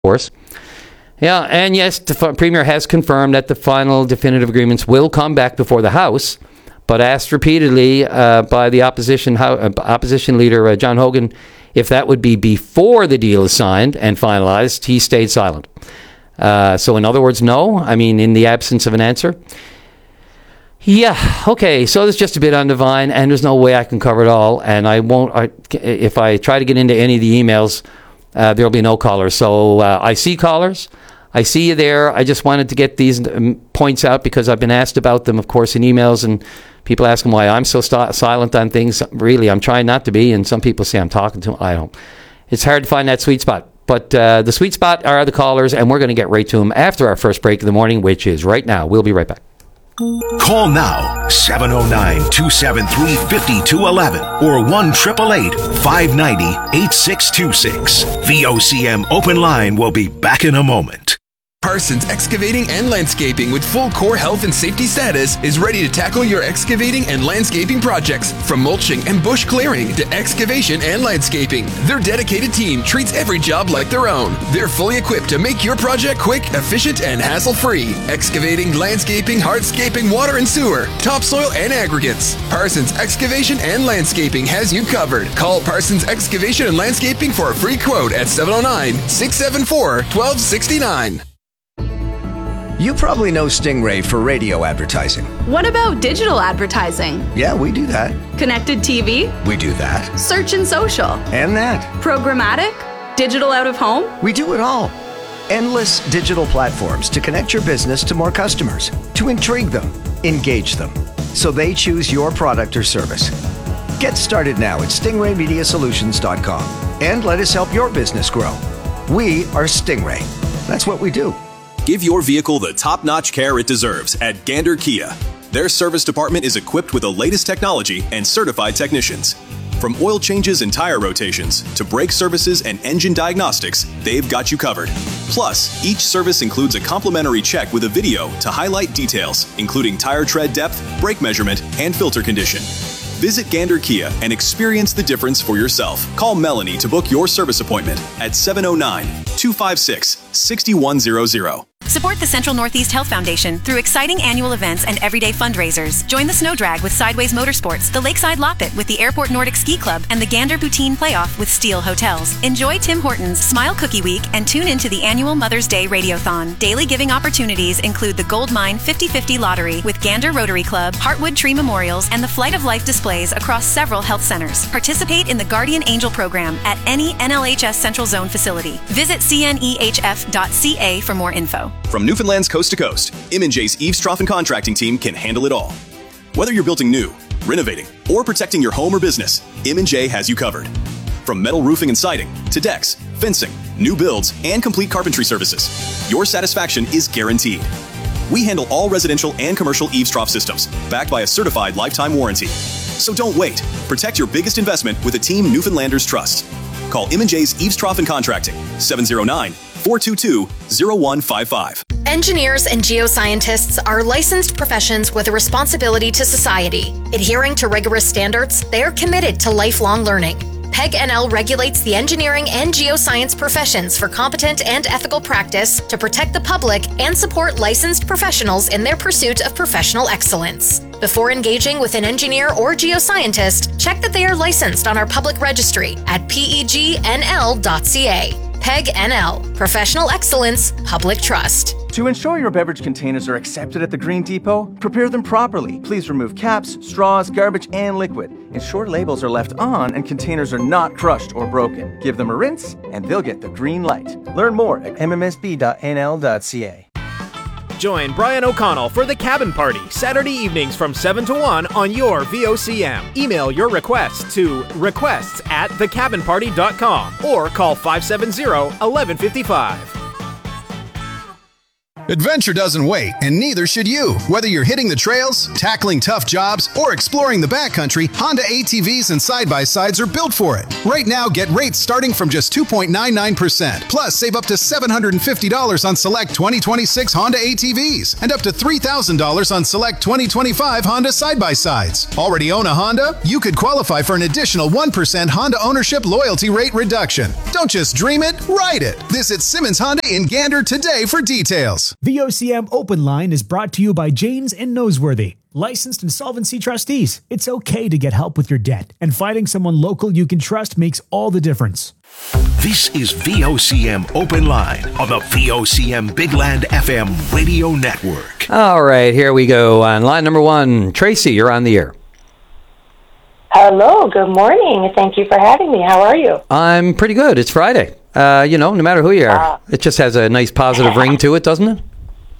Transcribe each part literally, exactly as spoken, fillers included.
course. Yeah, and yes, the f- Premier has confirmed that the final definitive agreements will come back before the House, but asked repeatedly uh, by the opposition ho- uh, opposition leader, uh, John Hogan, if that would be before the deal is signed and finalized. He stayed silent. Uh, so in other words, no. I mean, in the absence of an answer. Yeah, okay, so there's just a bit on Devine, and there's no way I can cover it all, and I won't, I, if I try to get into any of the emails, uh, there'll be no callers. So uh, I see callers, I see you there. I just wanted to get these um, points out because I've been asked about them, of course, in emails, and people ask them why I'm so st- silent on things. Really, I'm trying not to be, and some people say I'm talking to them. I don't. It's hard to find that sweet spot. But uh, the sweet spot are the callers, and we're going to get right to them after our first break of the morning, which is right now. We'll be right back. Call now, seven oh nine, two seven three, five two one one or one eight eight eight, five nine zero, eight six two six. V O C M Open Line will be back in a moment. Parsons Excavating and Landscaping with full core health and safety status is ready to tackle your excavating and landscaping projects. From mulching and bush clearing to excavation and landscaping, their dedicated team treats every job like their own. They're fully equipped to make your project quick, efficient, and hassle-free. Excavating, landscaping, hardscaping, water and sewer, topsoil, and aggregates. Parsons Excavation and Landscaping has you covered. Call Parsons Excavation and Landscaping for a free quote at seven oh nine, six seven four, one two six nine. You probably know Stingray for radio advertising. What about digital advertising? Yeah, we do that. Connected T V? We do that. Search and social? And that. Programmatic? Digital out of home? We do it all. Endless digital platforms to connect your business to more customers, to intrigue them, engage them, so they choose your product or service. Get started now at stingray media solutions dot com and let us help your business grow. We are Stingray. That's what we do. Give your vehicle the top-notch care it deserves at Gander Kia. Their service department is equipped with the latest technology and certified technicians. From oil changes and tire rotations to brake services and engine diagnostics, they've got you covered. Plus, each service includes a complimentary check with a video to highlight details, including tire tread depth, brake measurement, and filter condition. Visit Gander Kia and experience the difference for yourself. Call Melanie to book your service appointment at seven oh nine, two five six, six one zero zero. Support the Central Northeast Health Foundation through exciting annual events and everyday fundraisers. Join the Snow Drag with Sideways Motorsports, the Lakeside Loppet with the Airport Nordic Ski Club, and the Gander Poutine Playoff with Steel Hotels. Enjoy Tim Hortons Smile Cookie Week and tune into the annual Mother's Day Radiothon. Daily giving opportunities include the Gold Mine fifty fifty Lottery with Gander Rotary Club, Heartwood Tree Memorials, and the Flight of Life displays across several health centers. Participate in the Guardian Angel program at any N L H S Central Zone facility. Visit c n e h f dot c a for more info. From Newfoundland's coast to coast, M and J's Eaves Trough and Contracting team can handle it all. Whether you're building new, renovating, or protecting your home or business, M and J has you covered. From metal roofing and siding to decks, fencing, new builds, and complete carpentry services, your satisfaction is guaranteed. We handle all residential and commercial eaves trough systems, backed by a certified lifetime warranty. So don't wait. Protect your biggest investment with a team Newfoundlanders trust. Call M and J's Eaves Trough and Contracting, seven oh nine, four two two, oh one five five. Engineers and geoscientists are licensed professions with a responsibility to society. Adhering to rigorous standards, they are committed to lifelong learning. P E G N L regulates the engineering and geoscience professions for competent and ethical practice to protect the public and support licensed professionals in their pursuit of professional excellence. Before engaging with an engineer or geoscientist, check that they are licensed on our public registry at P E G N L dot C A. P E G N L, Professional Excellence, Public Trust. To ensure your beverage containers are accepted at the Green Depot, prepare them properly. Please remove caps, straws, garbage, and liquid. Ensure labels are left on and containers are not crushed or broken. Give them a rinse, and they'll get the green light. Learn more at m m s b dot n l dot c a. Join Brian O'Connell for The Cabin Party, Saturday evenings from seven to one on your V O C M. Email your requests to requests at the cabin party dot com or call five seven zero, one one five five. Adventure doesn't wait, and neither should you. Whether you're hitting the trails, tackling tough jobs, or exploring the backcountry, Honda A T Vs and side-by-sides are built for it. Right now, get rates starting from just two point nine nine percent. Plus, save up to seven hundred fifty dollars on select twenty twenty-six Honda A T Vs and up to three thousand dollars on select twenty twenty-five Honda side-by-sides. Already own a Honda? You could qualify for an additional one percent Honda ownership loyalty rate reduction. Don't just dream it, ride it. Visit Simmons Honda in Gander today for details. V O C M Open Line is brought to you by Janes and Noseworthy, licensed insolvency trustees. It's okay to get help with your debt, and finding someone local you can trust makes all the difference. This is V O C M Open Line on the V O C M Big Land F M radio network. All right, here we go. On line number one, Tracy, you're on the air. Hello, good morning. Thank you for having me. How are you? I'm pretty good. It's Friday. Uh, you know, no matter who you are, uh, it just has a nice positive ring to it, doesn't it?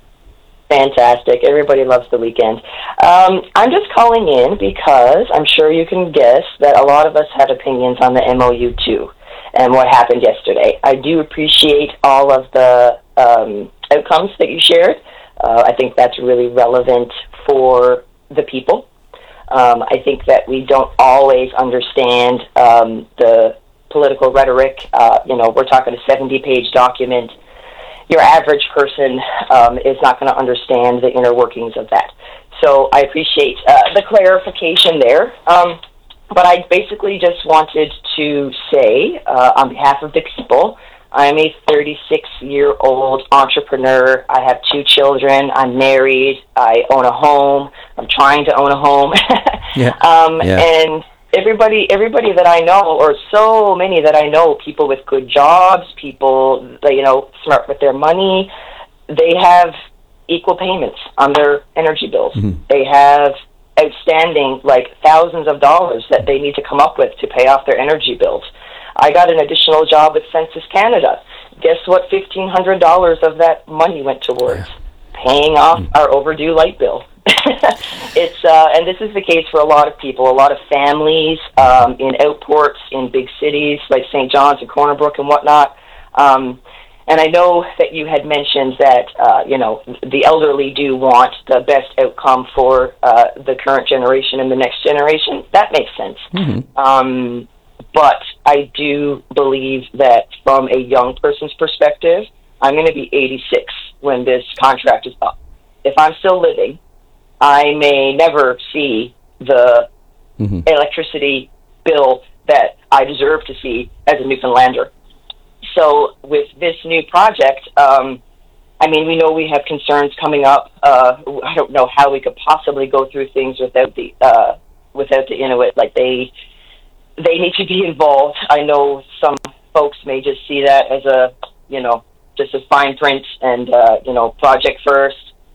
Fantastic. Everybody loves the weekend. Um, I'm just calling in because I'm sure you can guess that a lot of us have opinions on the M O U too and what happened yesterday. I do appreciate all of the um, outcomes that you shared. Uh, I think that's really relevant for the people. Um, I think that we don't always understand um, the political rhetoric. Uh, you know, we're talking a seventy-page document. Your average person um, is not going to understand the inner workings of that. So I appreciate uh, the clarification there. Um, but I basically just wanted to say, uh, on behalf of the people, I'm a thirty-six-year-old entrepreneur. I have two children. I'm married. I own a home. I'm trying to own a home. yeah. Um, yeah. And everybody, everybody that I know, or so many that I know, people with good jobs, people that, you know, smart with their money, they have equal payments on their energy bills. Mm-hmm. They have outstanding, like, thousands of dollars that they need to come up with to pay off their energy bills. I got an additional job with Census Canada. Guess what fifteen hundred dollars of that money went towards? Paying off mm-hmm. our overdue light bill. It's uh, and this is the case for a lot of people, a lot of families um, in outports, in big cities like Saint John's and Corner Brook and whatnot. Um, and I know that you had mentioned that uh, you know the elderly do want the best outcome for uh, the current generation and the next generation. That makes sense. Mm-hmm. Um, but I do believe that from a young person's perspective, I'm going to be eighty-six when this contract is up. If I'm still living, I may never see the mm-hmm. electricity bill that I deserve to see as a Newfoundlander. So with this new project, um, I mean, we know we have concerns coming up. Uh, I don't know how we could possibly go through things without the uh, without the Inuit. Like they they need to be involved. I know some folks may just see that as a you know just a fine print and uh, you know project first.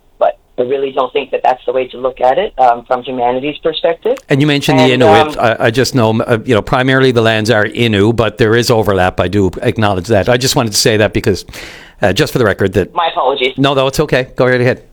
I really don't think that that's the way to look at it um, from humanity's perspective. And you mentioned and, the Inuit. Um, I, I just know, uh, you know, primarily the lands are Innu, but there is overlap. I do acknowledge that. I just wanted to say that because, uh, just for the record, that my apologies. No, no, it's okay. Go right ahead.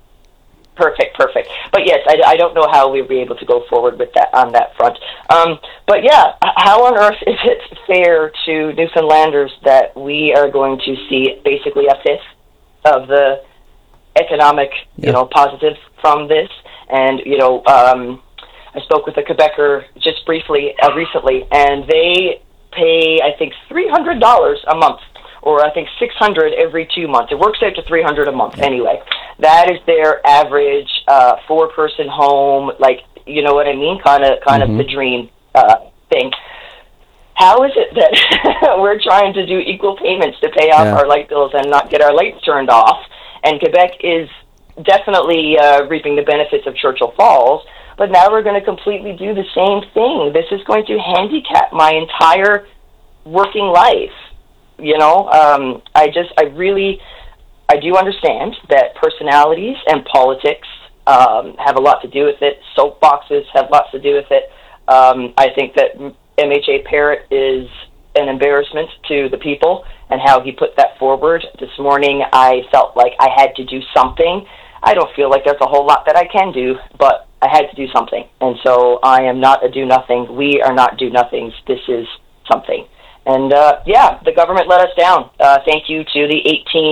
Perfect, perfect. But yes, I, I don't know how we'll be able to go forward with that on that front. Um, but yeah, how on earth is it fair to Newfoundlanders that we are going to see basically a fifth of the economic, you yeah. know, positives from this? And, you know, um, I spoke with a Quebecer just briefly uh, recently, and they pay, I think, three hundred dollars a month, or I think six hundred dollars every two months. It works out to three hundred dollars a month anyway. That is their average uh, four-person home, like, you know what I mean, kind of kind mm-hmm. of the dream uh, thing. How is it that we're trying to do equal payments to pay off yeah. our light bills and not get our lights turned off? And Quebec is definitely uh, reaping the benefits of Churchill Falls, but now we're going to completely do the same thing. This is going to handicap my entire working life. You know, um, I just, I really, I do understand that personalities and politics um, have a lot to do with it. Soapboxes have lots to do with it. Um, I think that M H A Parrott is an embarrassment to the people, and how he put that forward. This morning, I felt like I had to do something. I don't feel like there's a whole lot that I can do, but I had to do something. And so I am not a do-nothing. We are not do-nothings. This is something. And, uh, yeah, the government let us down. Uh, thank you to the eighteen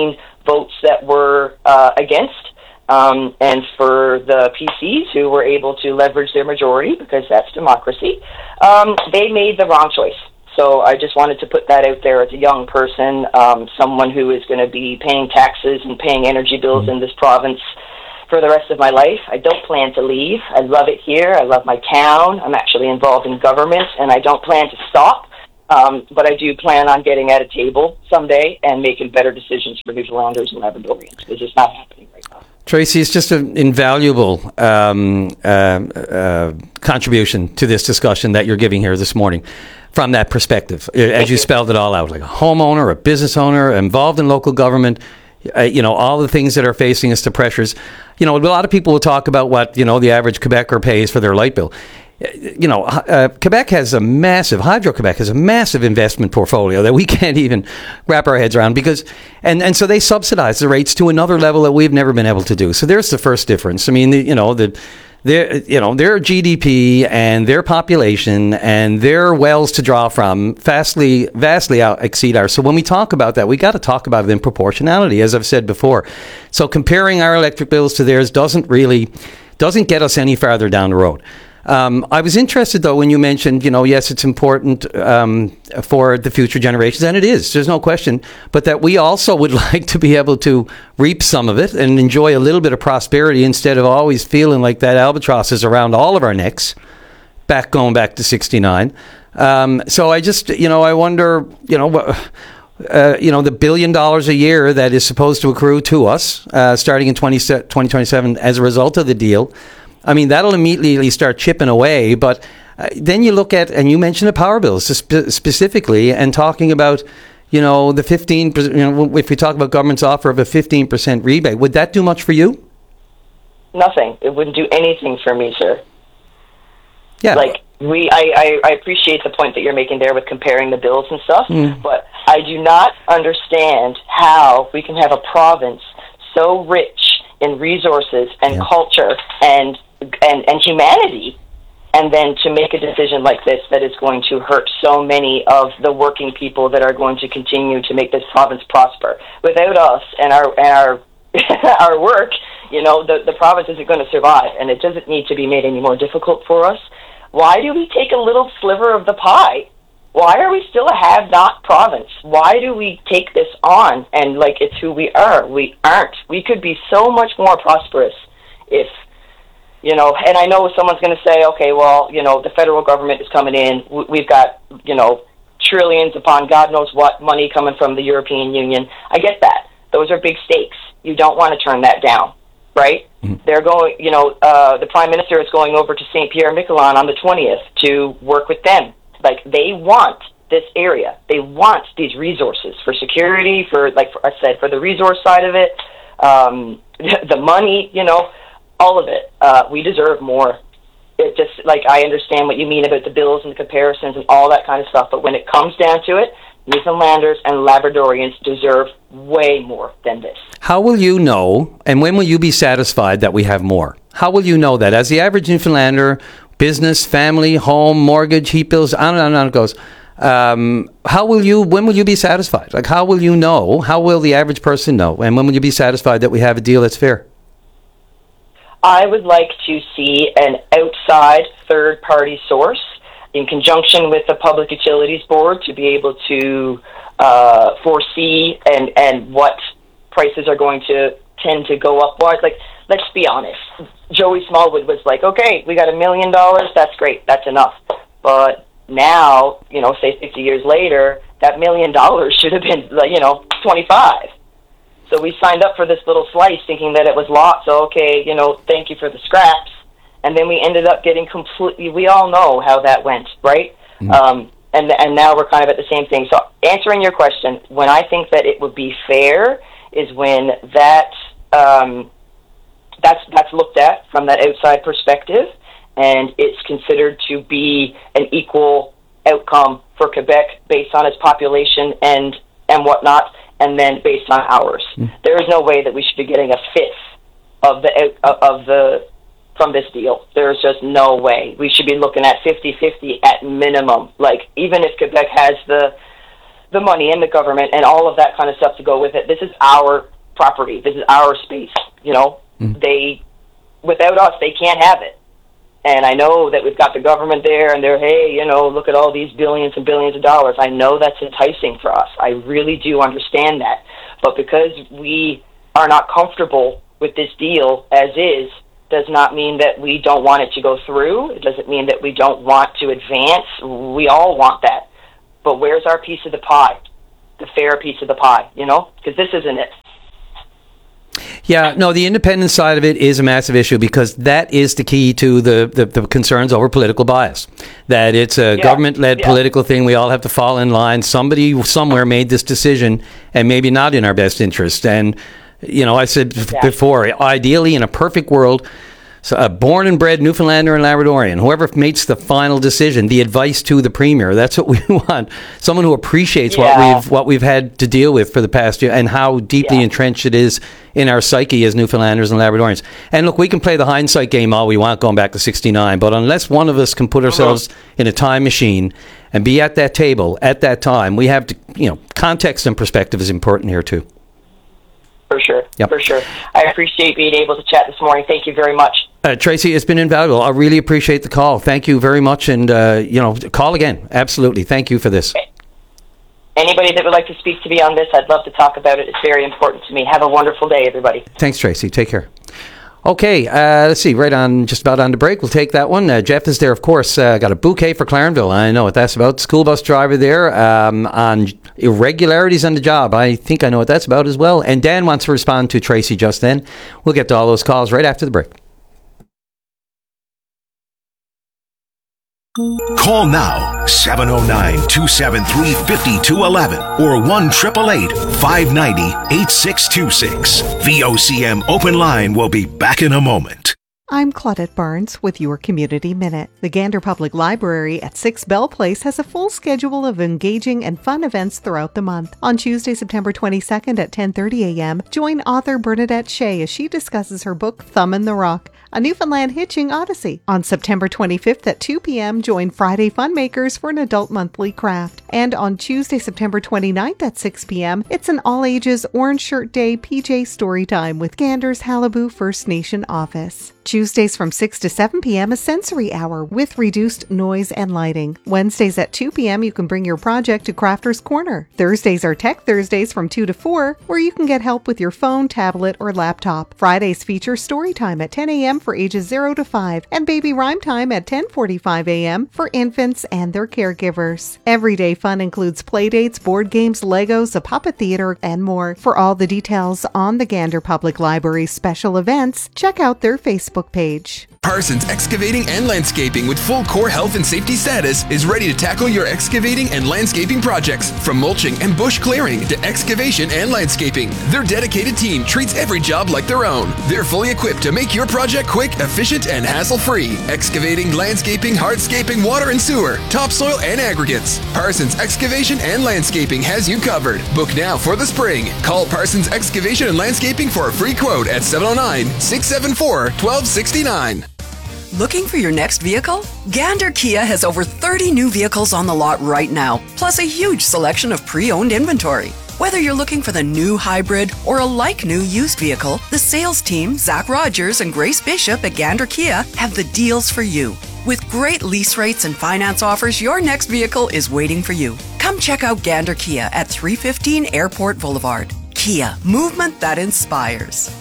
votes that were uh, against. Um, and for the P Cs who were able to leverage their majority, because that's democracy, um, they made the wrong choice. So I just wanted to put that out there as a young person, um, someone who is going to be paying taxes and paying energy bills in this province for the rest of my life. I don't plan to leave. I love it here. I love my town. I'm actually involved in government, and I don't plan to stop. Um, but I do plan on getting at a table someday and making better decisions for Newfoundlanders and Labradorians, because it's not happening right now. Tracy, it's just an invaluable um, uh, uh, contribution to this discussion that you're giving here this morning from that perspective, as you spelled it all out, like a homeowner, a business owner, involved in local government, uh, you know, all the things that are facing us, the pressures. You know, a lot of people will talk about what, you know, the average Quebecer pays for their light bill. You know, uh, Quebec has a massive, Hydro-Quebec has a massive investment portfolio that we can't even wrap our heads around because, and, and so they subsidize the rates to another level that we've never been able to do. So there's the first difference. I mean, the, you know, the, their, you know, their G D P and their population and their wells to draw from vastly, vastly out exceed ours. So when we talk about that, we got to talk about it in proportionality, as I've said before. So comparing our electric bills to theirs doesn't really, doesn't get us any farther down the road. Um, I was interested, though, when you mentioned, you know, yes, it's important um, for the future generations, and it is, there's no question, but that we also would like to be able to reap some of it and enjoy a little bit of prosperity instead of always feeling like that albatross is around all of our necks, back going back to sixty-nine. Um, so I just, you know, I wonder, you know, uh, you know, the billion dollars a year that is supposed to accrue to us uh, starting in twenty twenty-seven as a result of the deal. I mean, that'll immediately start chipping away, but uh, then you look at, and you mentioned the power bills spe- specifically, and talking about, you know, the fifteen percent, you know, if we talk about government's offer of a fifteen percent rebate, would that do much for you? Nothing. It wouldn't do anything for me, sir. Yeah. Like, we, I, I, I appreciate the point that you're making there with comparing the bills and stuff, mm. but I do not understand how we can have a province so rich in resources and yeah. culture and and and humanity, and then to make a decision like this that is going to hurt so many of the working people that are going to continue to make this province prosper. Without us and our and our our work, you know, the, the province isn't going to survive, and it doesn't need to be made any more difficult for us. Why do we take a little sliver of the pie? Why are we still a have-not province? Why do we take this on and like it's who we are? We aren't. We could be so much more prosperous if, you know, and I know someone's going to say, okay, well, you know, the federal government is coming in. We've got, you know, trillions upon God knows what money coming from the European Union. I get that. Those are big stakes. You don't want to turn that down, right? Mm-hmm. They're going, you know, uh, the Prime Minister is going over to Saint Pierre-Miquelon on the twentieth to work with them. Like, they want this area. They want these resources for security, for, like I said, for the resource side of it, um, the money, you know, all of it. Uh, we deserve more. It just, like, I understand what you mean about the bills and the comparisons and all that kind of stuff, but when it comes down to it, Newfoundlanders and Labradorians deserve way more than this. How will you know, and when will you be satisfied that we have more? How will you know that? As the average Newfoundlander, business, family, home, mortgage, heat bills, on and on and on it goes. Um, how will you, when will you be satisfied? Like, how will you know? How will the average person know? And when will you be satisfied that we have a deal that's fair? I would like to see an outside third-party source in conjunction with the Public Utilities Board to be able to uh, foresee and, and what prices are going to tend to go up. Like, let's be honest. Joey Smallwood was like, okay, we got a million dollars. That's great. That's enough. But now, you know, say fifty years later, that million dollars should have been, you know, twenty-five. So we signed up for this little slice thinking that it was lots. So, okay, you know, thank you for the scraps. And then we ended up getting completely, we all know how that went, right? Mm-hmm. Um, and and now we're kind of at the same thing. So answering your question, when I think that it would be fair is when that um, that's that's looked at from that outside perspective, and it's considered to be an equal outcome for Quebec based on its population and, and whatnot, and then based on ours. Mm-hmm. There is no way that we should be getting a fifth of the of the from this deal. There's just no way. We should be looking at fifty-fifty at minimum. Like, even if Quebec has the the money and the government and all of that kind of stuff to go with it, this is our property. This is our space, you know. Mm. They, without us, they can't have it. And I know that we've got the government there, and they're, hey, you know, look at all these billions and billions of dollars. I know that's enticing for us. I really do understand that. But because we are not comfortable with this deal as is, does not mean that we don't want it to go through. It doesn't mean that we don't want to advance. We all want that. But where's our piece of the pie? The fair piece of the pie, you know? Because this isn't it. Yeah, no, the independent side of it is a massive issue because that is the key to the, the, the concerns over political bias. That it's a yeah. government-led yeah. political thing. We all have to fall in line. Somebody somewhere made this decision and maybe not in our best interest. And, you know, I said yeah. before, ideally in a perfect world, so a born and bred Newfoundlander and Labradorian, whoever makes the final decision, the advice to the Premier, that's what we want. Someone who appreciates yeah. what we've what we've had to deal with for the past year and how deeply yeah. entrenched it is in our psyche as Newfoundlanders and Labradorians. And look, we can play the hindsight game all we want going back to sixty-nine, but unless one of us can put ourselves uh-huh. in a time machine and be at that table at that time, we have to, you know, context and perspective is important here too. For sure, yep. for sure. I appreciate being able to chat this morning. Thank you very much. Uh, Tracy, it's been invaluable. I really appreciate the call. Thank you very much. And, uh, you know, call again. Absolutely. Thank you for this. Anybody that would like to speak to me on this, I'd love to talk about it. It's very important to me. Have a wonderful day, everybody. Thanks, Tracy. Take care. Okay, uh, let's see. Right on, just about on the break. We'll take that one. Uh, Jeff is there, of course. Uh, got a bouquet for Clarenville. I know what that's about. School bus driver there um, on irregularities on the job. I think I know what that's about as well. And Dan wants to respond to Tracy just then. We'll get to all those calls right after the break. Call now, seven oh nine, two seven three, five two one one or one eight eight eight, five nine zero, eight six two six. V O C M Open Line will be back in a moment. I'm Claudette Barnes with your Community Minute. The Gander Public Library at six Bell Place has a full schedule of engaging and fun events throughout the month. On Tuesday, September twenty-second at ten thirty a.m., join author Bernadette Shea as she discusses her book Thumb in the Rock, a Newfoundland hitching odyssey. On September twenty-fifth at two p.m., join Friday Funmakers for an adult monthly craft. And on Tuesday, September twenty-ninth at six p.m., it's an all-ages Orange Shirt Day P J Storytime with Gander's Halibu First Nation office. Tuesdays from six to seven p.m. a sensory hour with reduced noise and lighting. Wednesdays at two p.m. you can bring your project to Crafter's Corner. Thursdays are Tech Thursdays from two to four, where you can get help with your phone, tablet, or laptop. Fridays feature Storytime at ten a.m. for ages zero to five and Baby Rhyme Time at ten forty-five a.m. for infants and their caregivers. Everyday fun includes playdates, board games, Legos, a puppet theater, and more. For all the details on the Gander Public Library's special events, check out their Facebook page. Parsons Excavating and Landscaping with full core health and safety status is ready to tackle your excavating and landscaping projects. From mulching and bush clearing to excavation and landscaping, their dedicated team treats every job like their own. They're fully equipped to make your project quick, efficient, and hassle-free. Excavating, landscaping, hardscaping, water and sewer, topsoil, and aggregates. Parsons Excavation and Landscaping has you covered. Book now for the spring. Call Parsons Excavation and Landscaping for a free quote at seven oh nine, six seven four, one two six nine. Looking for your next vehicle? Gander Kia has over thirty new vehicles on the lot right now, plus a huge selection of pre-owned inventory. Whether you're looking for the new hybrid or a like-new used vehicle, the sales team, Zach Rogers and Grace Bishop at Gander Kia, have the deals for you. With great lease rates and finance offers, your next vehicle is waiting for you. Come check out Gander Kia at three fifteen Airport Boulevard. Kia, movement that inspires.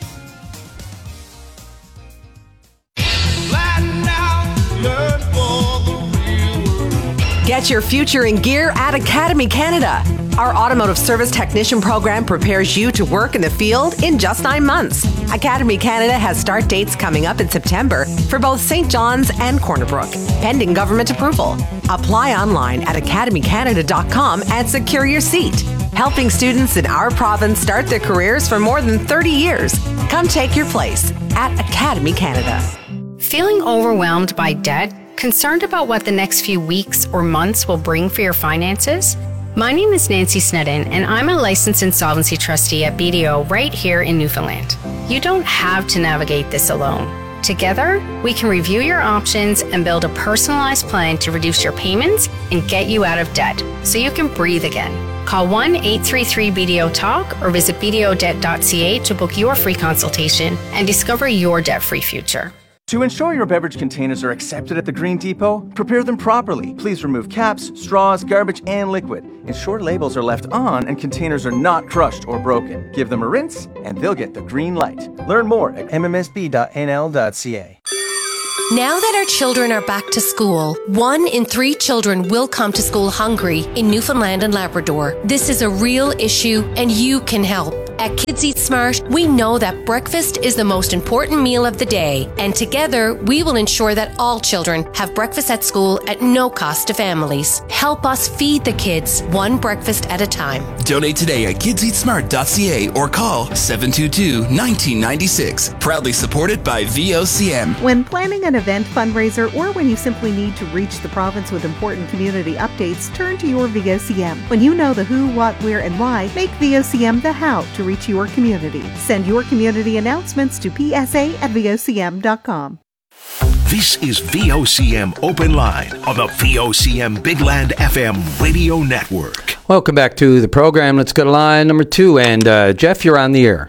Get your future in gear at Academy Canada. Our automotive service technician program prepares you to work in the field in just nine months. Academy Canada has start dates coming up in September for both Saint John's and Corner Brook, pending government approval. Apply online at academy canada dot com and secure your seat. Helping students in our province start their careers for more than thirty years. Come take your place at Academy Canada. Feeling overwhelmed by debt? Concerned about what the next few weeks or months will bring for your finances? My name is Nancy Snedden, and I'm a licensed insolvency trustee at B D O right here in Newfoundland. You don't have to navigate this alone. Together, we can review your options and build a personalized plan to reduce your payments and get you out of debt so you can breathe again. Call one eight three three B D O Talk or visit b d o debt dot c a to book your free consultation and discover your debt-free future. To ensure your beverage containers are accepted at the Green Depot, prepare them properly. Please remove caps, straws, garbage, and liquid. Ensure labels are left on and containers are not crushed or broken. Give them a rinse, and they'll get the green light. Learn more at m m s b dot n l dot c a. Now that our children are back to school, one in three children will come to school hungry in Newfoundland and Labrador. This is a real issue, and you can help. At Kids Eat Smart, we know that breakfast is the most important meal of the day, and together we will ensure that all children have breakfast at school at no cost to families. Help us feed the kids one breakfast at a time. Donate today at kids eat smart dot c a or call seven two two, one nine nine six. Proudly supported by V O C M. When planning an event, fundraiser, or when you simply need to reach the province with important community updates, turn to your V O C M. When you know the who, what, where, and why, make V O C M the how to reach your community. Send your community announcements to p s a at v o c m dot com. This is V O C M Open Line on the V O C M Big Land F M radio network. Welcome back to the program. Let's go to line number two. And uh, Jeff, you're on the air.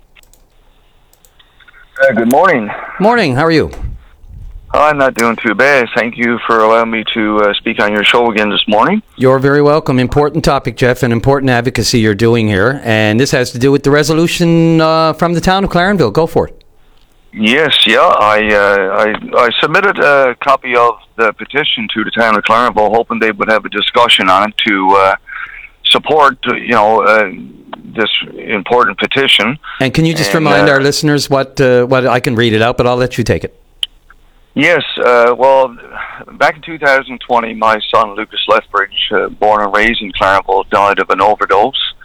Uh, good morning. Morning. How are you? I'm not doing too bad. Thank you for allowing me to uh, speak on your show again this morning. You're very welcome. Important topic, Jeff, and important advocacy you're doing here. And this has to do with the resolution uh, from the town of Clarenville. Go for it. Yes, yeah. I, uh, I I submitted a copy of the petition to the town of Clarenville, hoping they would have a discussion on it to uh, support, you know, uh, this important petition. And can you just and, remind uh, our listeners what, uh, what I can read it out, but I'll let you take it. Yes, uh, well, back in two thousand twenty, my son, Lucas Lethbridge, uh, born and raised in Clarenville, died of an overdose.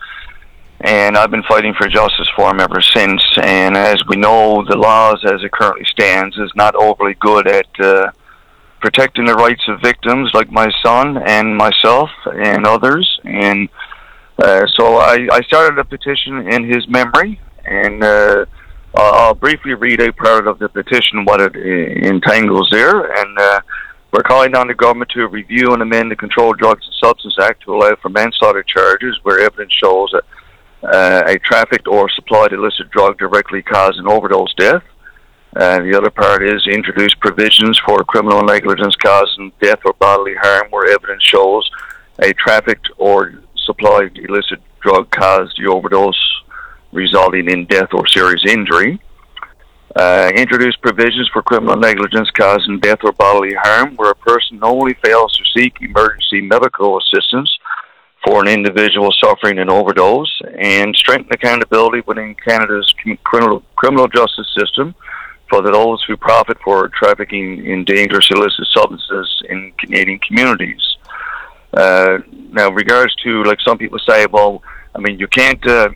And I've been fighting for justice for him ever since. And as we know, the laws as it currently stands is not overly good at uh, protecting the rights of victims like my son and myself and others. And uh, so I, I started a petition in his memory, and uh, I'll briefly read a part of the petition, what it entangles there, and uh, we're calling on the government to review and amend the Controlled Drugs and Substance Act to allow for manslaughter charges where evidence shows that uh, a trafficked or supplied illicit drug directly caused an overdose death. Uh, the other part is introduce provisions for criminal negligence causing death or bodily harm where evidence shows a trafficked or supplied illicit drug caused the overdose resulting in death or serious injury. Uh, introduce provisions for criminal negligence causing death or bodily harm where a person knowingly fails to seek emergency medical assistance for an individual suffering an overdose, and strengthen accountability within Canada's criminal, criminal justice system for those who profit for trafficking in dangerous illicit substances in Canadian communities. Uh, now, regards to, like some people say, well, I mean, you can't uh,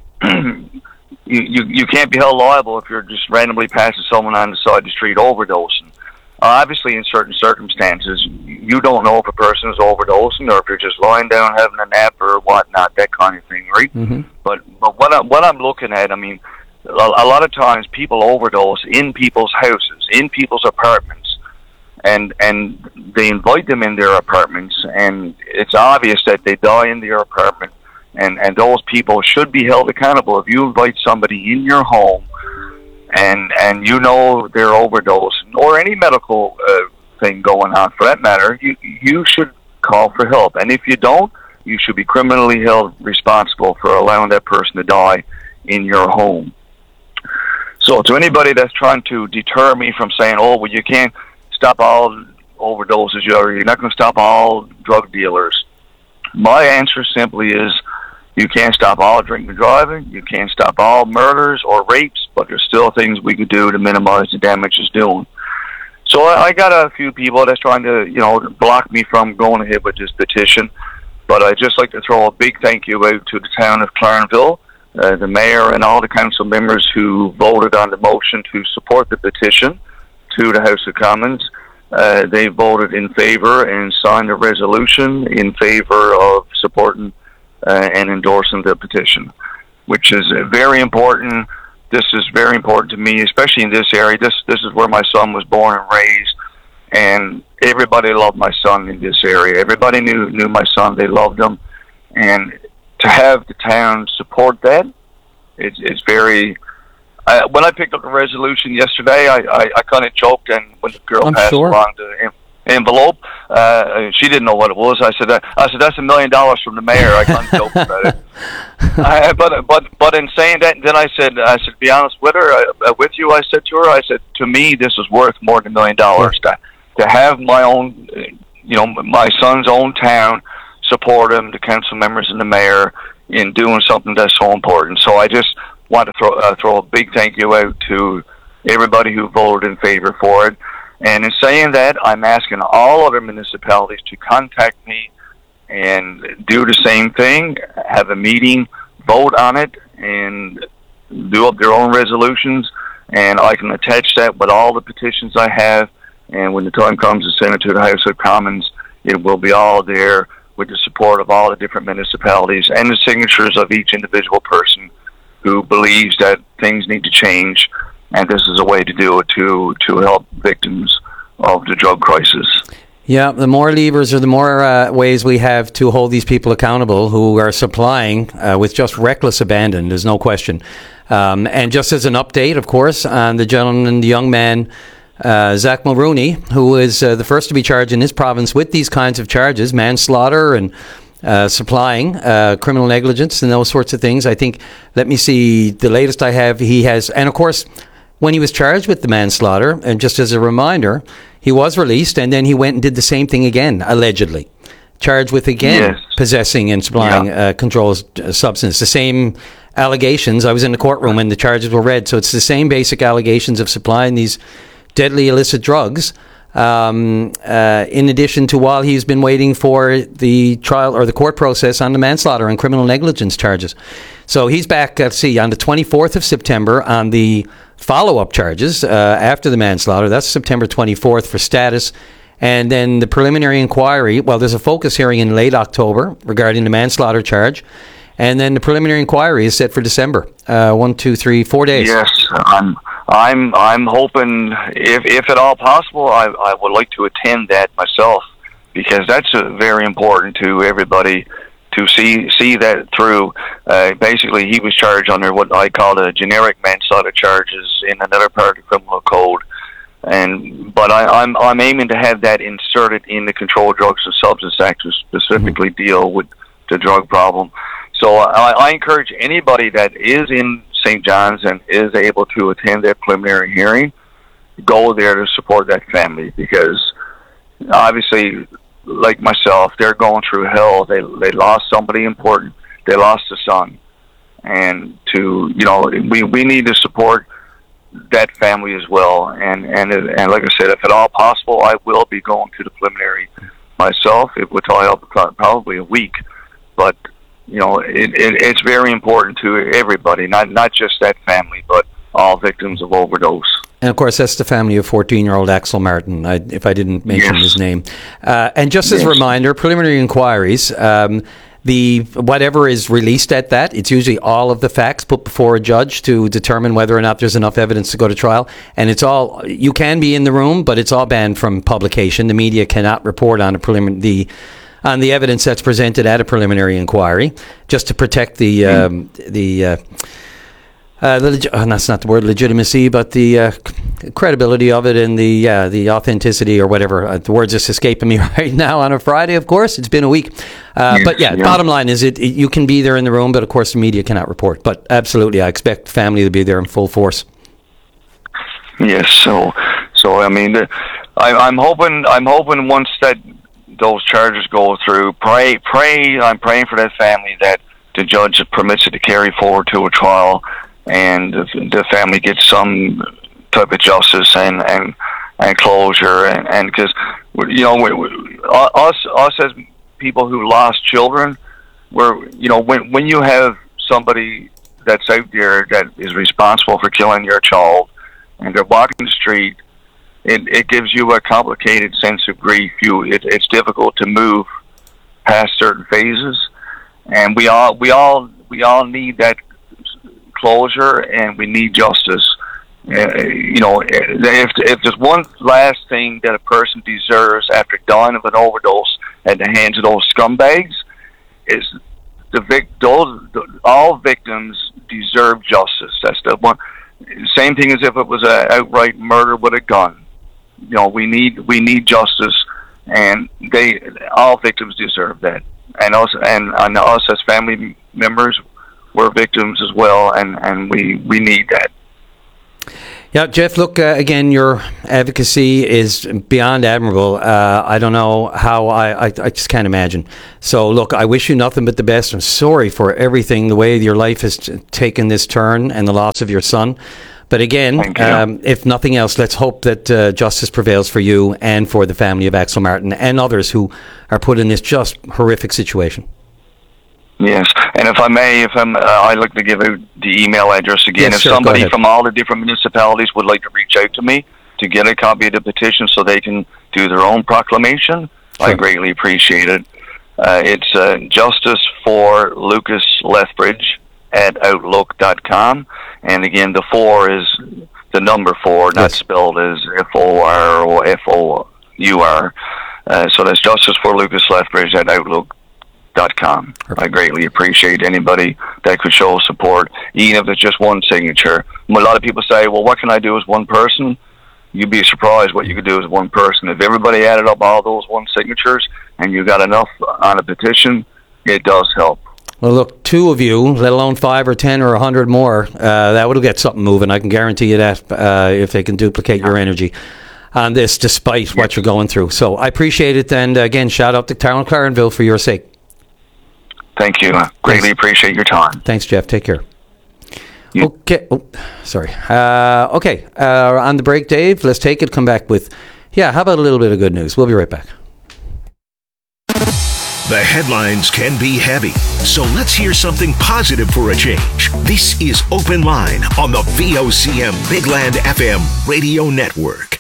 you, you you can't be held liable if you're just randomly passing someone on the side of the street overdosing. Uh, obviously, in certain circumstances, you don't know if a person is overdosing or if you're just lying down having a nap or whatnot, that kind of thing, right? Mm-hmm. But but what, I, what I'm looking at, I mean, a, a lot of times people overdose in people's houses, in people's apartments, and and they invite them in their apartments, and it's obvious that they die in their apartment. And and those people should be held accountable. If you invite somebody in your home and and you know they're overdosing or any medical uh, thing going on for that matter, you you should call for help. And if you don't, you should be criminally held responsible for allowing that person to die in your home. So to anybody that's trying to deter me from saying, oh, well, you can't stop all overdoses, you're not going to stop all drug dealers, my answer simply is, you can't stop all drinking and driving, you can't stop all murders or rapes, but there's still things we could do to minimize the damage it's doing. So I, I got a few people that's trying to, you know, block me from going ahead with this petition, but I'd just like to throw a big thank you out to the town of Clarenville, uh, the mayor and all the council members who voted on the motion to support the petition to the House of Commons. Uh, they voted in favor and signed a resolution in favor of supporting uh, and endorsing the petition, which is uh, very important this is very important to me, especially in this area. This this is where my son was born and raised, and everybody loved my son in this area. Everybody knew knew my son. They loved him, and to have the town support that, it's it's very. I, when I picked up the resolution yesterday, I I, I kind of joked, and when the girl I'm passed sure. along the en- envelope, uh, she didn't know what it was. I said, uh, I said that's a million dollars from the mayor. I kind of joked about it. I, but but but in saying that, then I said I said to be honest with her, uh, with you, I said to her, I said to me this is worth more than a million dollars to to have my own, you know, my son's own town support him, the council members and the mayor in doing something that's so important. So I just want to throw uh, throw a big thank you out to everybody who voted in favor for it. And in saying that, I'm asking all other municipalities to contact me and do the same thing, have a meeting, vote on it, and do up their own resolutions. And I can attach that with all the petitions I have. And when the time comes to send it to the House of Commons, it will be all there with the support of all the different municipalities and the signatures of each individual person who believes that things need to change. And this is a way to do it to, to help victims of the drug crisis. Yeah, the more levers or the more uh, ways we have to hold these people accountable who are supplying uh, with just reckless abandon, there's no question. Um, and just as an update, of course, on the gentleman, the young man, uh, Zach Mulrooney, who is uh, the first to be charged in this province with these kinds of charges, manslaughter and uh, supplying, uh, criminal negligence and those sorts of things. I think, let me see, the latest I have, he has, and of course, when he was charged with the manslaughter, and just as a reminder, he was released, and then he went and did the same thing again, allegedly. Charged with, again, yes. possessing and supplying Yeah. uh, controlled uh, substance. The same allegations. I was in the courtroom when the charges were read, so it's the same basic allegations of supplying these deadly illicit drugs, um, uh, in addition to while he's been waiting for the trial or the court process on the manslaughter and criminal negligence charges. So he's back, let's see, on the twenty-fourth of September on the follow-up charges uh, after the manslaughter. That's September twenty-fourth for status. And then the preliminary inquiry, well, there's a focus hearing in late October regarding the manslaughter charge. And then the preliminary inquiry is set for December. Uh, one, two, three, four days. Yes, I'm I'm I'm hoping, if if at all possible, I I would like to attend that myself, because that's uh, very important to everybody to see see that through. Uh, basically, he was charged under what I call the generic manslaughter charges in another part of the criminal code, and but I, I'm I'm aiming to have that inserted in the Controlled Drugs and Substance Act to specifically mm-hmm. deal with the drug problem. So I, I encourage anybody that is in Saint John's and is able to attend that preliminary hearing, go there to support that family, because obviously, like myself, they're going through hell. They they lost somebody important. They lost a son, and to you know, we we need to support that family as well. And and and like I said, if at all possible, I will be going to the preliminary myself. It would probably help probably a week, but you know, it, it it's very important to everybody, not not just that family, but all victims of overdose. And of course, that's the family of fourteen-year-old Axel Martin, I, if I didn't mention Yes. his name. Uh, and just as Yes. a reminder, preliminary inquiries, um, the whatever is released at that, it's usually all of the facts put before a judge to determine whether or not there's enough evidence to go to trial. And it's all, you can be in the room, but it's all banned from publication. The media cannot report on a preliminary, the on the evidence that's presented at a preliminary inquiry, just to protect the um, the. Uh, Uh, the legi- oh, that's not the word legitimacy, but the uh, c- credibility of it and the uh, the authenticity or whatever. Uh, the word's just escaping me right now on a Friday, of course. It's been a week. Uh, Yes, but yeah, yeah. bottom line is it, it you can be there in the room, but of course the media cannot report. But absolutely, I expect family to be there in full force. Yes, so so I mean, the, I, I'm hoping I'm hoping once that those charges go through, pray pray I'm praying for that family that the judge permits it to carry forward to a trial, and the, the family gets some type of justice and and, and closure, and and because you know we, we, us us as people who lost children, we're you know when when you have somebody that's out there that is responsible for killing your child, and they're walking the street, it, it gives you a complicated sense of grief. You, it, it's difficult to move past certain phases, and we all, we all, we all need that closure, and we need justice. Uh, you know, if if there's one last thing that a person deserves after dying of an overdose at the hands of those scumbags, is the vic those all victims deserve justice. That's the one. Same thing as if it was an outright murder with a gun. You know, we need we need justice, and they all victims deserve that. And us and, and us as family members, we're victims as well, and, and we, we need that. Yeah, Jeff, look, uh, again, your advocacy is beyond admirable. Uh, I don't know how, I, I, I just can't imagine. So, look, I wish you nothing but the best. I'm sorry for everything, the way your life has t- taken this turn and the loss of your son. But again, um, if nothing else, let's hope that uh, justice prevails for you and for the family of Axel Martin and others who are put in this just horrific situation. Yes, and if I may, if I'm, uh, I'd like to give out the email address again. Yes, if sure, somebody from all the different municipalities would like to reach out to me to get a copy of the petition so they can do their own proclamation, sure. I greatly appreciate it. Uh, it's uh, Justice for Lucas Lethbridge at outlook dot com. And again, the four is the number four, not yes. spelled as F O R or F O U R. Uh, so that's Justice for Lucas Lethbridge at outlook dot com. I greatly appreciate anybody that could show support, even if it's just one signature. A lot of people say, well, what can I do as one person? You'd be surprised what you could do as one person. If everybody added up all those one signatures and you got enough on a petition, it does help. Well, look, two of you, let alone five or ten or a hundred more, uh, that would get something moving. I can guarantee you that uh, if they can duplicate your energy on this, despite yes. what you're going through. So I appreciate it. And uh, again, shout out to Town Clarenville for your sake. Thank you. I greatly Thanks. appreciate your time. Thanks, Jeff. Take care. You. Okay. Oh, sorry. Uh, okay. Uh, on the break, Dave, let's take it. Come back with, yeah, how about a little bit of good news? We'll be right back. The headlines can be heavy, so let's hear something positive for a change. This is Open Line on the V O C M Big Land F M radio network.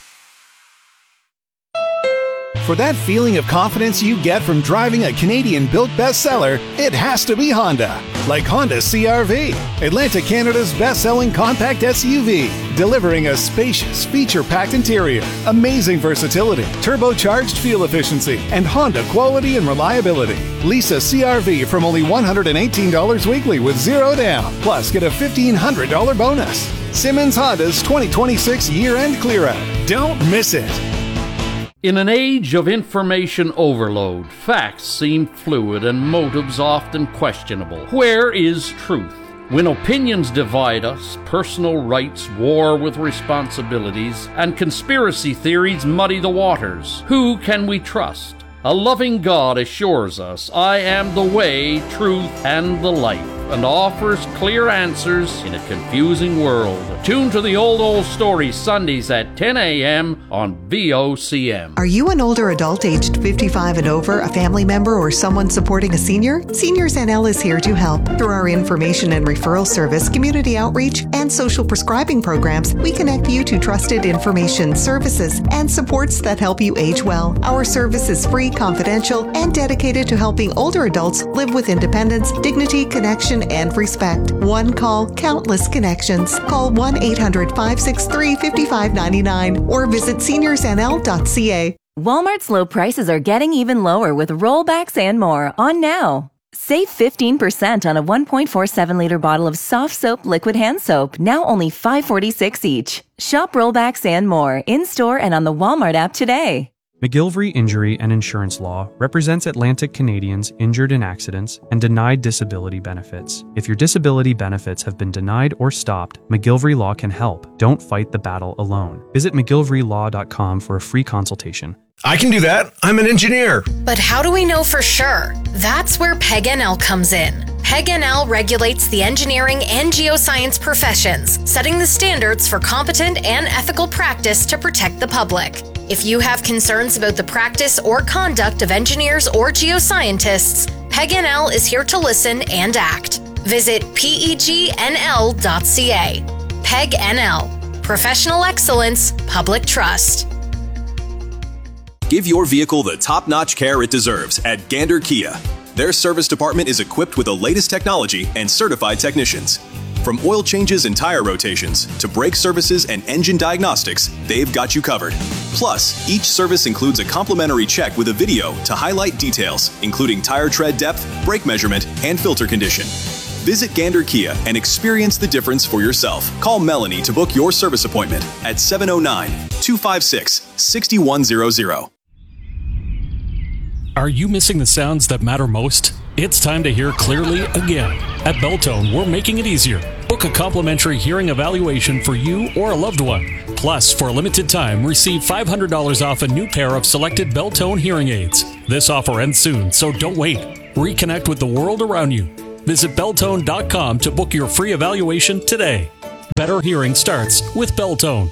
For that feeling of confidence you get from driving a Canadian-built bestseller, it has to be Honda. Like Honda C R V, Atlantic Canada's best-selling compact S U V, delivering a spacious, feature-packed interior, amazing versatility, turbocharged fuel efficiency, and Honda quality and reliability. Lease a C R V from only one hundred eighteen dollars weekly with zero down, plus get a fifteen hundred dollars bonus. Simmons Honda's twenty twenty-six year-end clear-out. Don't miss it. In an age of information overload, facts seem fluid and motives often questionable. Where is truth? When opinions divide us, personal rights war with responsibilities, and conspiracy theories muddy the waters, who can we trust? A loving God assures us, I am the way, truth, and the life, and offers clear answers in a confusing world. Tune to the Old Old Story Sundays at ten a.m. on V O C M. Are you an older adult aged fifty-five and over, a family member, or someone supporting a senior? Seniors N L is here to help. Through our information and referral service, community outreach, and social prescribing programs, we connect you to trusted information, services, and supports that help you age well. Our service is free, confidential, and dedicated to helping older adults live with independence, dignity, connection, and respect. One call, countless connections. Call one eight hundred, five six three, five five nine nine or visit seniors n l dot c a. Walmart's low prices are getting even lower with rollbacks and more on now. Save fifteen percent on a one point four seven liter bottle of soft soap liquid hand soap, now only five forty-six each. Shop rollbacks and more in-store and on the Walmart app today. McGillivray Injury and Insurance Law represents Atlantic Canadians injured in accidents and denied disability benefits. If your disability benefits have been denied or stopped, McGillivray Law can help. Don't fight the battle alone. Visit mcgillivray law dot com for a free consultation. I can do that. I'm an engineer. But how do we know for sure? That's where P E G N L comes in. P E G N L regulates the engineering and geoscience professions, setting the standards for competent and ethical practice to protect the public. If you have concerns about the practice or conduct of engineers or geoscientists, P E G N L is here to listen and act. Visit P E G N L dot C A. P E G N L. Professional excellence, public trust. Give your vehicle the top-notch care it deserves at Gander Kia. Their service department is equipped with the latest technology and certified technicians. From oil changes and tire rotations to brake services and engine diagnostics, they've got you covered. Plus, each service includes a complimentary check with a video to highlight details, including tire tread depth, brake measurement, and filter condition. Visit Gander Kia and experience the difference for yourself. Call Melanie to book your service appointment at seven oh nine, two five six, six one zero zero. Are you missing the sounds that matter most? It's time to hear clearly again. At Belltone, we're making it easier. Book a complimentary hearing evaluation for you or a loved one. Plus, for a limited time, receive five hundred dollars off a new pair of selected Belltone hearing aids. This offer ends soon, so don't wait. Reconnect with the world around you. Visit Belltone dot com to book your free evaluation today. Better hearing starts with Belltone.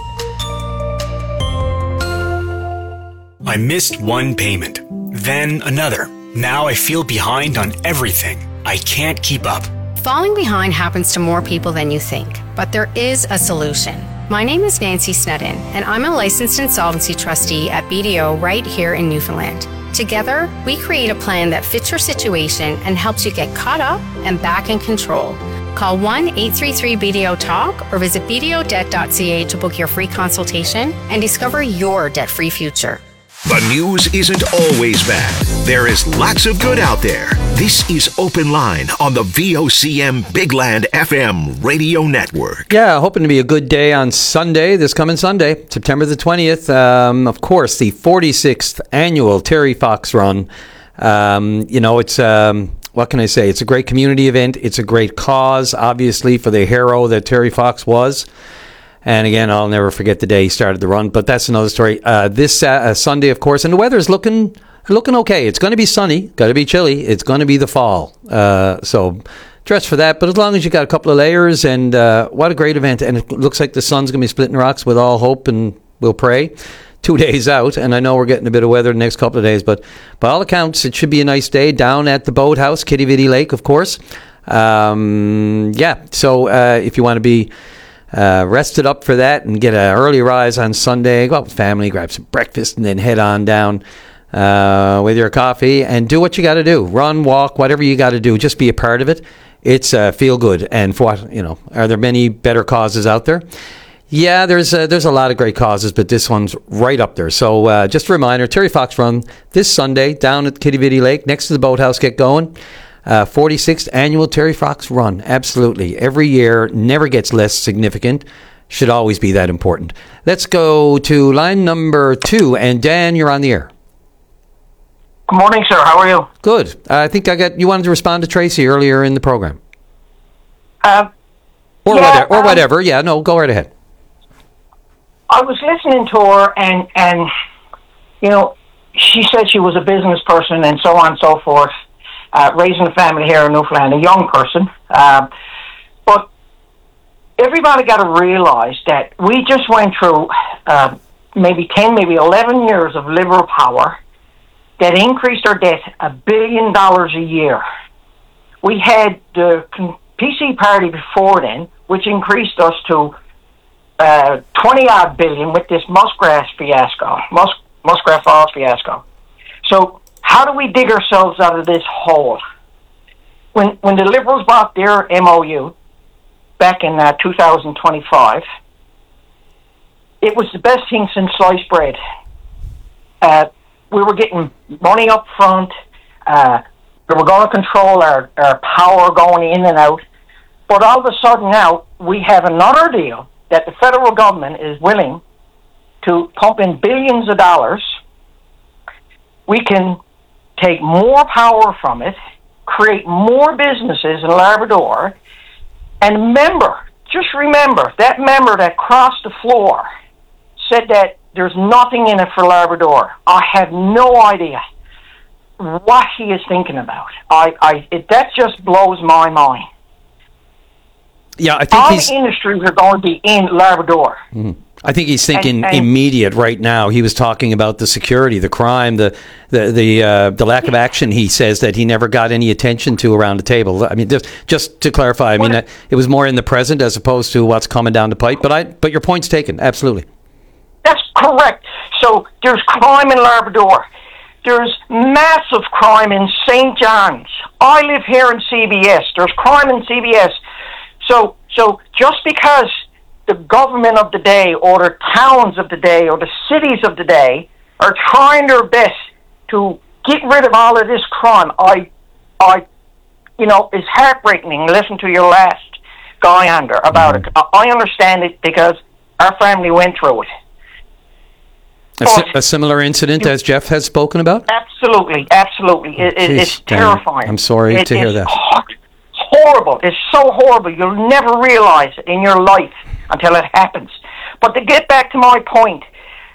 I missed one payment, then another. Now I feel behind on everything. I can't keep up. Falling behind happens to more people than you think, but there is a solution. My name is Nancy Snedden, and I'm a licensed insolvency trustee at B D O right here in Newfoundland. Together, we create a plan that fits your situation and helps you get caught up and back in control. Call one eight three three B D O talk or visit b d o debt dot c a to book your free consultation and discover your debt-free future. The news isn't always bad. There is lots of good out there. This is Open Line on the V O C M Big Land F M radio network. Yeah, hoping to be a good day on Sunday, this coming Sunday, September the twentieth. Um, of course, the forty-sixth annual Terry Fox Run. Um, you know, it's, um, what can I say? It's a great community event. It's a great cause, obviously, for the hero that Terry Fox was. And again, I'll never forget the day he started the run, but that's another story. Uh, this uh, Sunday, of course, and the weather's looking looking okay. It's going to be sunny, got to be chilly. It's going to be the fall. Uh, so dress for that. But as long as you got a couple of layers, and uh, what a great event. And it looks like the sun's going to be splitting rocks with all hope, and we'll pray. Two days out, and I know we're getting a bit of weather the next couple of days, but by all accounts, it should be a nice day down at the boathouse, Kitty Vitty Lake, of course. Um, yeah, so uh, if you want to be Uh, rested up for that and get an early rise on Sunday, go out with family, grab some breakfast, and then head on down uh, with your coffee and do what you got to do. Run, walk, whatever you got to do. Just be a part of it. It's uh, feel good. And for what, you know, are there many better causes out there? Yeah, there's uh, there's a lot of great causes, but this one's right up there. So uh, just a reminder, Terry Fox Run this Sunday down at Kitty Vitty Lake next to the boathouse. Get going. Uh, forty-sixth annual Terry Fox Run. Absolutely. Every year, never gets less significant. Should always be that important. Let's go to line number two. And Dan, you're on the air. Good morning, sir. How are you? Good. Uh, I think I got you wanted to respond to Tracy earlier in the program. Uh, or yeah, whatever. Or um, whatever. Yeah, no, go right ahead. I was listening to her, and, and, you know, she said she was a business person and so on and so forth. Uh, raising a family here in Newfoundland, a young person. Uh, but everybody got to realize that we just went through uh, maybe ten, maybe eleven years of Liberal power that increased our debt a billion dollars a year. We had the P C party before then, which increased us to uh, twenty odd billion with this Muskrat fiasco, Musk, Muskrat Falls fiasco. So how do we dig ourselves out of this hole? When when the Liberals bought their M O U back in uh, two thousand twenty-five, it was the best thing since sliced bread. Uh, we were getting money up front. Uh, we were going to control our, our power going in and out. But all of a sudden now, we have another deal that the federal government is willing to pump in billions of dollars. We can take more power from it, create more businesses in Labrador, and remember, just remember, that member that crossed the floor said that there's nothing in it for Labrador. I have no idea what he is thinking about. I, I, it, that just blows my mind. Yeah, I think All he's... the industries are going to be in Labrador. Mm-hmm. I think he's thinking And- and- immediate right now. He was talking about the security, the crime, the the the, uh, the lack of action. He says that he never got any attention to around the table. I mean, just, just to clarify, I mean, that it was more in the present as opposed to what's coming down the pipe. But I, but your point's taken, absolutely. That's correct. So there's crime in Labrador. There's massive crime in Saint John's. I live here in C B S. There's crime in C B S. So, so just because the government of the day or the towns of the day or the cities of the day are trying their best to get rid of all of this crime, I, I, you know, it's heartbreaking. Listen to your last guy under about mm-hmm. it. I understand it because our family went through it. A, si- a similar incident as Jeff has spoken about? Absolutely, absolutely. It, it, it's Dan, terrifying. I'm sorry it to hear that. Hor- horrible. It's so horrible. You'll never realize it in your life until it happens. But to get back to my point,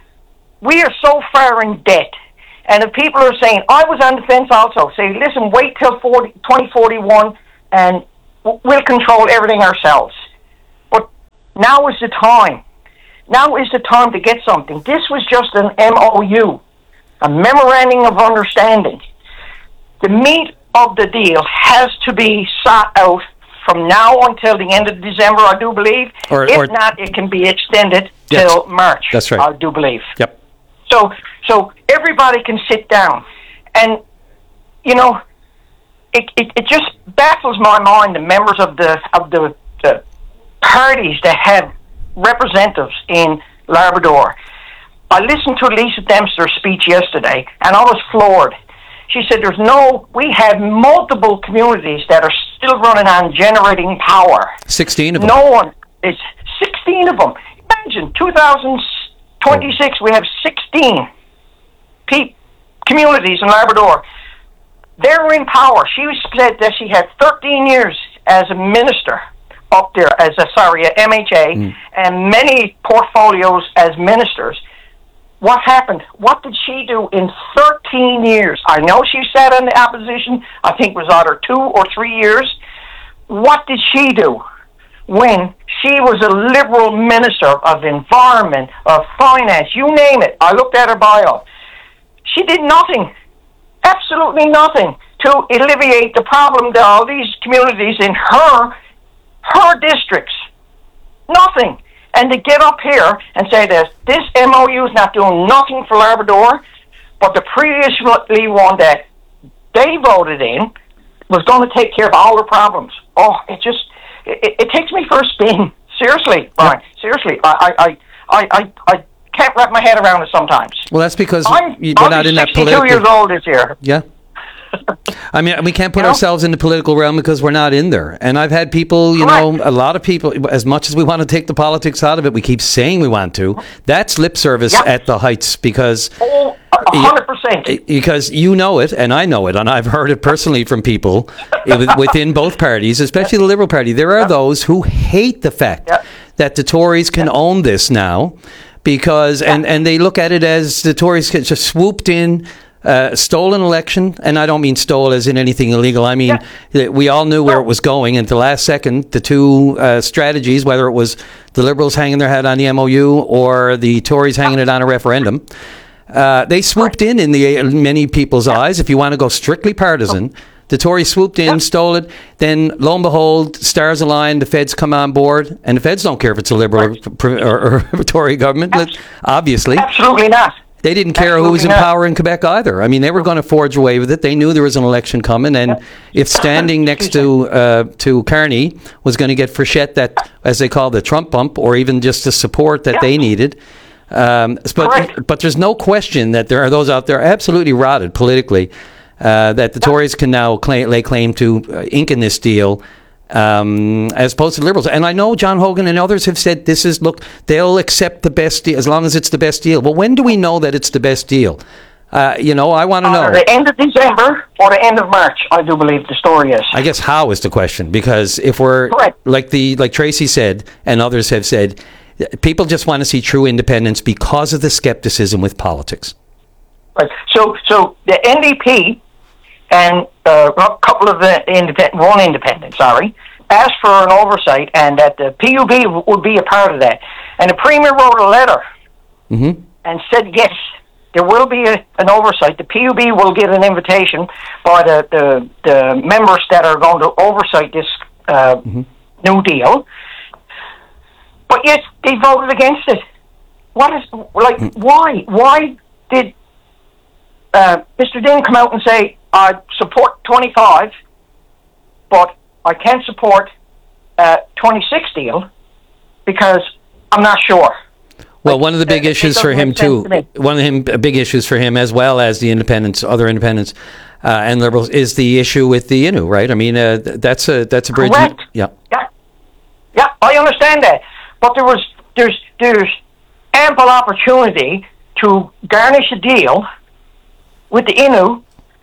we are so far in debt. And if people are saying, I was on the fence also, say, listen, wait till twenty forty-one and we'll control everything ourselves. But now is the time. Now is the time to get something. This was just an M O U, a memorandum of understanding. The meat of the deal has to be sought out from now until the end of December, I do believe. Or, if or, not, it can be extended yes, till March. That's right. I do believe. Yep. So, so everybody can sit down, and you know, it, it it just baffles my mind the members of the of the, the parties that have representatives in Labrador. I listened to Lisa Dempster's speech yesterday, and I was floored. She said, "There's no. We have multiple communities that are still running on generating power. Sixteen of them. No one is sixteen of them. Imagine two thousand twenty-six. We have sixteen pe- communities in Labrador. They're in power. She said that she had thirteen years as a minister up there, as a sorry, a M H A, mm. and many portfolios as ministers. What happened? What did she do in thirteen years? I know she sat in the opposition. I think it was either two or three years. What did she do when she was a Liberal minister of environment, of finance, you name it? I looked at her bio. She did nothing, absolutely nothing, to alleviate the problem that all these communities in her her districts. Nothing. And to get up here and say that this M O U is not doing nothing for Labrador, but the previously one that they voted in was going to take care of all the problems. Oh, it just, it, it takes me for a spin. Seriously, Brian, yeah. seriously. I, I, I, I, I can't wrap my head around it sometimes. Well, that's because I'm, we're I'll not be in that political... sixty-two years old this year. Yeah. I mean, we can't put you know? ourselves in the political realm because we're not in there. And I've had people, you Correct. know, a lot of people, as much as we want to take the politics out of it, we keep saying we want to. That's lip service yep. at the heights because... Oh, one hundred percent. Because you know it, and I know it, and I've heard it personally from people within both parties, especially the Liberal Party. There are yep. those who hate the fact yep. that the Tories can yep. own this now because, yep. and, and they look at it as the Tories just swooped in, Uh, stolen election, and I don't mean stole as in anything illegal. I mean, yeah. we all knew where it was going, and at the last second, the two uh, strategies, whether it was the Liberals hanging their hat on the M O U or the Tories hanging it on a referendum, uh, they swooped in in the in many people's yeah. eyes. If you want to go strictly partisan, the Tories swooped in, yeah. stole it, then lo and behold, stars align, the feds come on board, and the feds don't care if it's a Liberal right. or, or, or Tory government, Abs- obviously. Absolutely not. They didn't care Absolutely who was in not. power in Quebec either. I mean, they were going to forge away with it. They knew there was an election coming, and yep. if standing next to uh, to Carney was going to get Frechette that, as they call the Trump bump, or even just the support that yep. they needed. Um, but Correct. but there's no question that there are those out there absolutely rotted politically uh, that the yep. Tories can now claim, lay claim to uh, ink in this deal. Um, as opposed to Liberals. And I know John Hogan and others have said this is, look, they'll accept the best deal as long as it's the best deal. Well, when do we know that it's the best deal? Uh, you know, I want to know. At the end of December or the end of March, I do believe the story is. I guess how is the question, because if we're, Correct. like the like Tracy said and others have said, people just want to see true independence because of the skepticism with politics. Right. So, so the N D P and uh, a couple of the independent, one independent, sorry, asked for an oversight, and that the P U B would be a part of that. And the Premier wrote a letter mm-hmm. and said, yes, there will be a, an oversight. The P U B will get an invitation by the, the, the members that are going to oversight this uh, mm-hmm. new deal. But yet, they voted against it. What is, like, mm-hmm. why? Why did uh, Mister Dean come out and say, I support twenty-five, but I can't support uh, twenty-six deal, because I'm not sure. Well, one of the big it- it issues for doesn't him make sense too, to me. one of him big issues for him as well as the independents, other independents uh, and liberals, is the issue with the Innu, right? I mean, uh, th- that's a that's a bridge. Correct. Yeah. Yeah, yeah, I understand that, but there was there's there's ample opportunity to garnish a deal with the Innu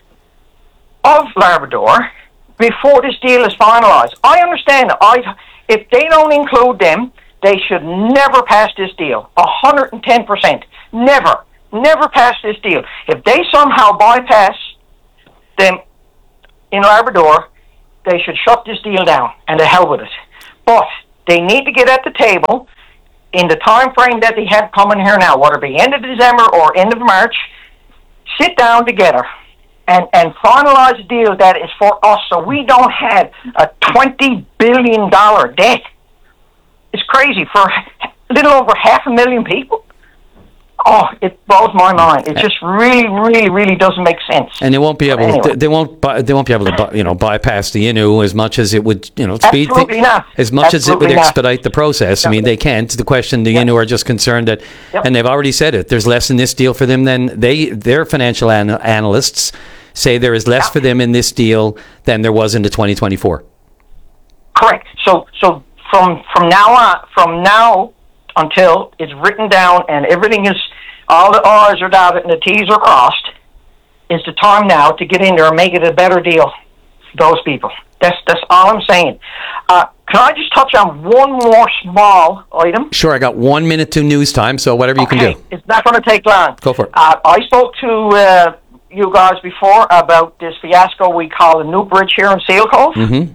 of Labrador before this deal is finalised. I understand. I if they don't include them, they should never pass this deal. A hundred and ten percent, never, never pass this deal. If they somehow bypass them in Labrador, they should shut this deal down and the hell with it. But they need to get at the table in the time frame that they have coming here now, whether it be end of December or end of March. Sit down together and, and finalize a deal that is for us, so we don't have a twenty billion dollars debt. It's crazy for a little over half a million people. Oh, it blows my mind. It just really, really, really doesn't make sense. And they won't be able. Anyway. To, they won't. By, they won't be able to, by, you know, bypass the Innu as much as it would, you know, speed Absolutely not. as much Absolutely as it would not. expedite the process. I mean, they can't. The question, the Innu are just concerned that, Yep. and they've already said it. There's less in this deal for them than they. Their financial an- analysts say there is less for them in this deal than there was in the twenty twenty-four. Correct. So, so from from now on, from now until it's written down and everything is, all the R's are dotted and the T's are crossed, is the time now to get in there and make it a better deal for those people. That's that's all I'm saying. Uh, can I just touch on one more small item? Sure, I got one minute to news time, so whatever you can do. It's not going to take long. Go for it. Uh, I spoke to uh, you guys before about this fiasco we call the New Bridge here in Seal Cove. Mm-hmm.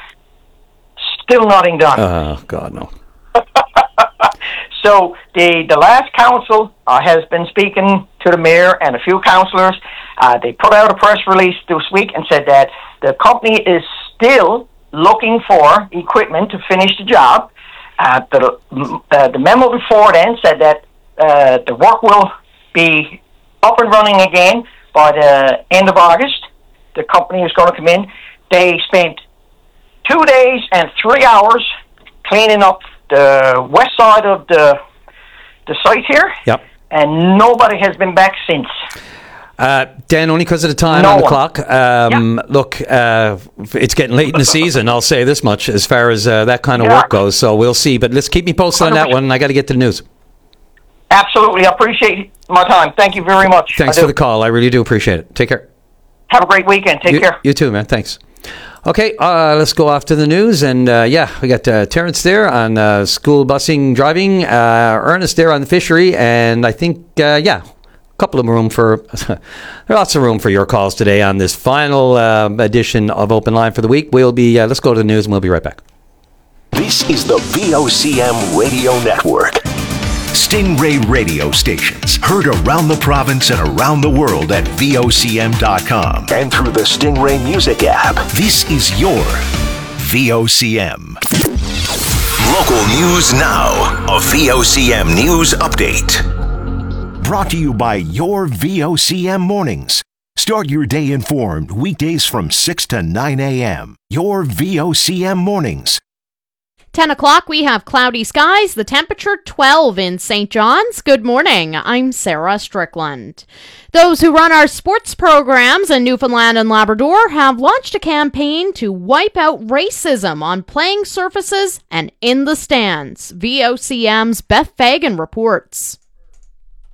Still nothing done. Oh God, no. So the the last council uh, has been speaking to the mayor and a few councillors. Uh, they put out a press release this week and said that the company is still looking for equipment to finish the job. Uh, the, uh, the memo before then said that uh, the work will be up and running again by the end of August. The company is going to come in. They spent two days and three hours cleaning up the west side of the the site here, Yep. and nobody has been back since. Uh, Dan, only because of the time No on the one. clock. Um, Look, uh, it's getting late in the season, I'll say this much, as far as uh, that kind of Yeah. work goes, so we'll see. But let's keep me posted on that one, and I got to get to the news. Absolutely, I appreciate my time. Thank you very much. Thanks I for do. the call. I really do appreciate it. Take care. Have a great weekend. Take you, care. You too, man. Thanks. Okay, uh, let's go off to the news. And uh, yeah, we got uh, Terrence there on uh, school busing, driving, uh, Ernest there on the fishery, and I think, uh, yeah, a couple of room for, lots of room for your calls today on this final uh, edition of Open Line for the week. We'll be, uh, let's go to the news and we'll be right back. This is the V O C M Radio Network. Stingray radio stations heard around the province and around the world at V O C M dot com and through the Stingray Music app. This is your V O C M. Local news now. A V O C M News Update. Brought to you by your V O C M Mornings. Start your day informed weekdays from six to nine a.m. Your V O C M Mornings. ten o'clock, we have cloudy skies, the temperature twelve in Saint John's. Good morning, I'm Sarah Strickland. Those who run our sports programs in Newfoundland and Labrador have launched a campaign to wipe out racism on playing surfaces and in the stands. V O C M's Beth Fagan reports.